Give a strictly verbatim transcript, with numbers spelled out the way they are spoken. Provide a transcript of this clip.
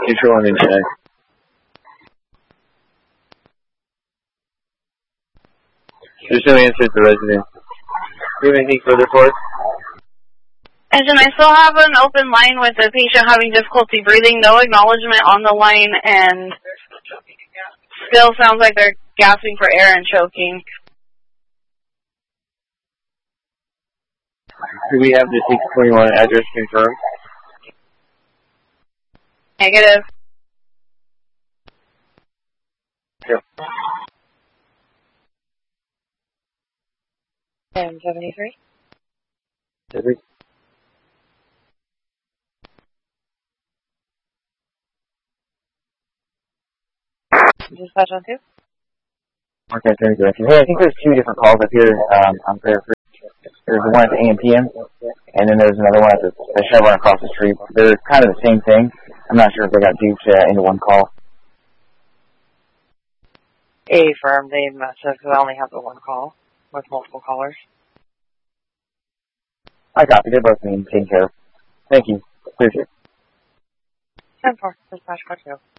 Controlling in check. There's no answer to the resident. Do you have anything further for us? Engine, I still have an open line with the patient having difficulty breathing, no acknowledgement on the line, and still sounds like they're gasping for air and choking. Do we have the six twenty-one address confirmed? Negative. Yep. M seventy-three. Every Dispatch on two. Okay, very good. Hey, I think there's two different calls up here. Um, I'm fair free. There's the one at the A M P M, and then there's another one at the, the Chevron across the street. They're kind of the same thing. I'm not sure if they got duped uh, into one call. A firm, they must have, because I only have the one call with multiple callers. I copy. They're both being taken care of. Thank you. Appreciate it. ten four, dispatch car two.